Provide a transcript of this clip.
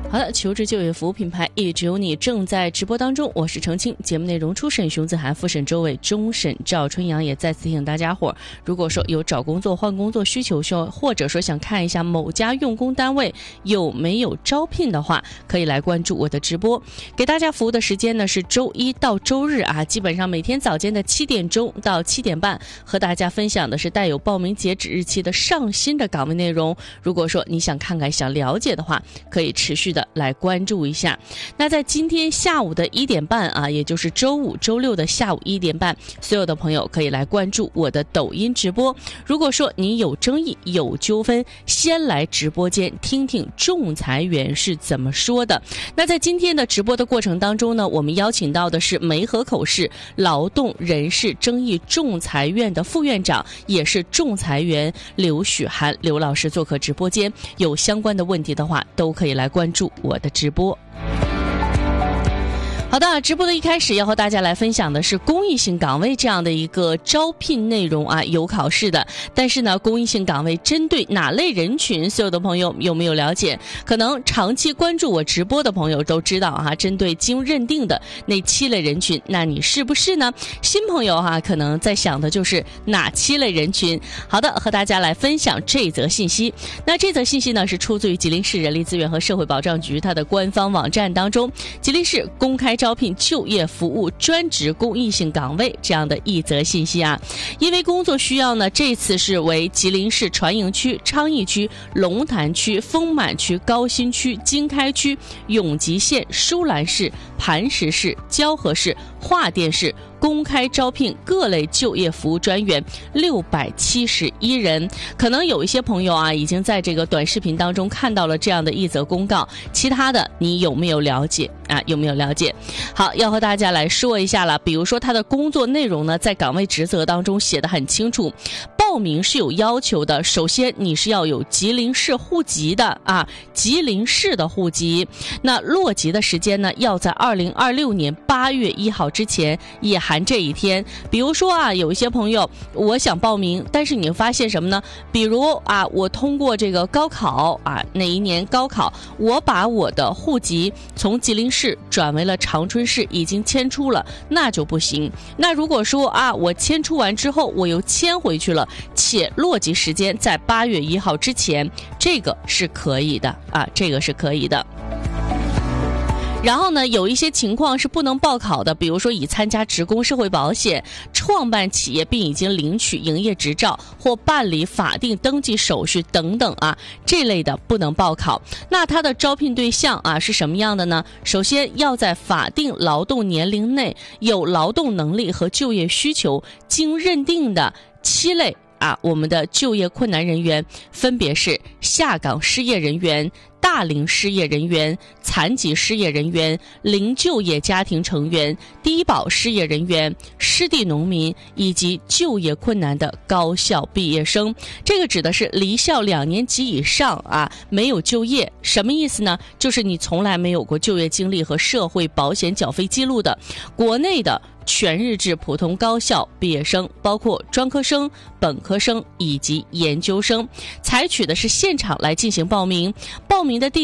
好的，求职就业服务品牌一直有你正在直播当中，我是程青。节目内容初审熊子涵，复审周伟，终审赵春阳。也再次提醒大家伙，如果说有找工作换工作需求，或者说想看一下某家用工单位有没有招聘的话，可以来关注我的直播。给大家服务的时间呢是周一到周日啊，基本上每天早间的7点钟到7点半，和大家分享的是带有报名截止日期的上新的岗位内容。如果说你想看看想了解的话，可以持续的来关注一下。那在今天下午的1点半啊，也就是周五周六的下午1点半，所有的朋友可以来关注我的抖音直播。如果说你有争议有纠纷，先来直播间听听仲裁员是怎么说的。那在今天的直播的过程当中呢，我们邀请到的是梅河口市劳动人事争议仲裁院的副院长，也是仲裁员刘许涵刘老师做客直播间。有相关的问题的话，都可以来关注我的直播。好的，直播的一开始要和大家来分享的是公益性岗位这样的一个招聘内容啊，有考试的。但是呢，公益性岗位针对哪类人群，所有的朋友有没有了解？可能长期关注我直播的朋友都知道哈，针对经认定的那7类人群，那你是不是呢？新朋友哈，可能在想的就是哪7类人群。好的，和大家来分享这则信息。那这则信息呢，是出自于吉林市人力资源和社会保障局它的官方网站当中，吉林市公开招聘就业服务专职公益性岗位这样的一则信息啊。因为工作需要呢，这次是为吉林市船营区、昌邑区、龙潭区、丰满区、高新区、经开区、永吉县、舒兰市、磐石市、蛟河市、桦甸市公开招聘各类就业服务专员671人。可能有一些朋友啊，已经在这个短视频当中看到了这样的一则公告，其他的你有没有了解啊？有没有了解？好，要和大家来说一下了。比如说他的工作内容呢，在岗位职责当中写得很清楚，报名是有要求的。首先你是要有吉林市户籍的啊，吉林市的户籍。那落籍的时间呢，要在2026年8月1号之前，也含这一天。比如说啊，有一些朋友我想报名，但是你发现什么呢？比如啊，我通过这个高考啊，那一年高考，我把我的户籍从吉林市转为了长春市，已经迁出了，那就不行。那如果说啊，我迁出完之后我又迁回去了，且落籍时间在8月1号之前，这个是可以的啊，这个是可以的。然后呢，有一些情况是不能报考的，比如说已参加职工社会保险、创办企业并已经领取营业执照或办理法定登记手续等等啊，这类的不能报考。那它的招聘对象啊是什么样的呢？首先要在法定劳动年龄内有劳动能力和就业需求，经认定的7类啊，我们的就业困难人员分别是下岗失业人员、大龄失业人员、残疾失业人员、零就业家庭成员、低保失业人员、失地农民以及就业困难的高校毕业生。这个指的是离校2年及以上啊，没有就业。什么意思呢？就是你从来没有过就业经历和社会保险缴费记录的国内的全日制普通高校毕业生，包括专科生、本科生以及研究生。采取的是现场来进行报名，报名的地